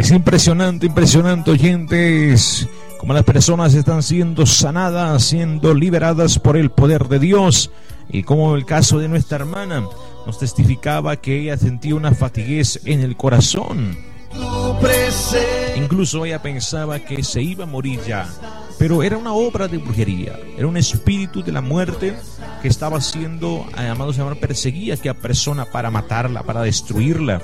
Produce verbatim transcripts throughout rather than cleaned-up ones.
Es impresionante, impresionante, oyentes, como las personas están siendo sanadas, siendo liberadas por el poder de Dios. Y como el caso de nuestra hermana nos testificaba que ella sentía una fatiguez en el corazón. Incluso ella pensaba que se iba a morir ya, pero era una obra de brujería, era un espíritu de la muerte que estaba siendo, amados hermanos, perseguía a aquella persona para matarla, para destruirla.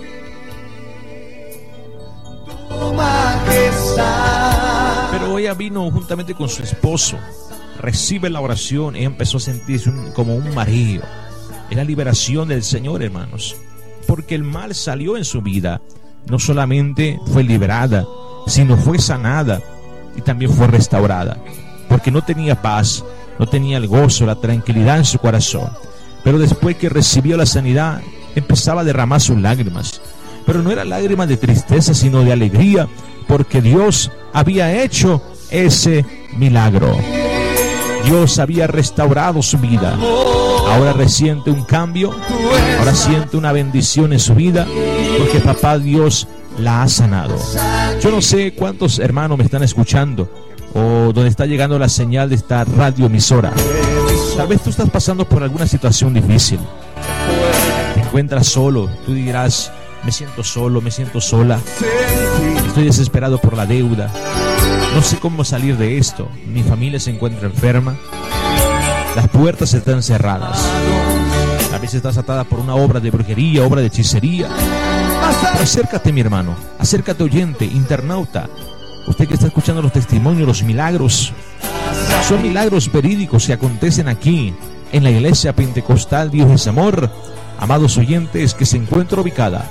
Pero ella vino juntamente con su esposo, recibe la oración, ella empezó a sentirse un, como un mareo. Es la liberación del Señor, hermanos, porque el mal salió en su vida. No solamente fue liberada, sino fue sanada y también fue restaurada, porque no tenía paz, no tenía el gozo, la tranquilidad en su corazón. Pero después que recibió la sanidad, empezaba a derramar sus lágrimas. Pero no era lágrimas de tristeza, sino de alegría, porque Dios había hecho ese milagro. Dios había restaurado su vida. Ahora resiente un cambio, ahora siente una bendición en su vida, porque papá Dios la ha sanado. Yo no sé cuántos hermanos me están escuchando o donde está llegando la señal de esta radioemisora. Tal vez tú estás pasando por alguna situación difícil, te encuentras solo, tú dirás: me siento solo, me siento sola, estoy desesperado por la deuda, no sé cómo salir de esto, mi familia se encuentra enferma, las puertas están cerradas, a veces estás atada por una obra de brujería, obra de hechicería. Pero acércate, mi hermano, acércate, oyente, internauta, usted que está escuchando los testimonios, los milagros, son milagros verídicos que acontecen aquí en la iglesia pentecostal Dios es Amor, amados oyentes, que se encuentra ubicada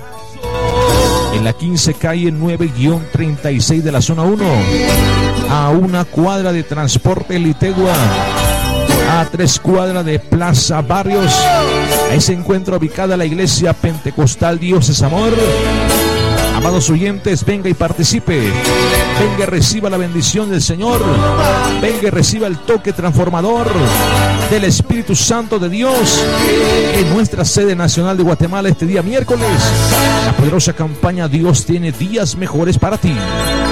en la quince calle nueve treinta y seis de la zona uno, a una cuadra de Transporte Litegua, a tres cuadras de Plaza Barrios. Ahí se encuentra ubicada la iglesia pentecostal Dios es Amor. Amados oyentes, venga y participe, venga y reciba la bendición del Señor, venga y reciba el toque transformador del Espíritu Santo de Dios en nuestra sede nacional de Guatemala este día miércoles. La poderosa campaña Dios tiene días mejores para ti.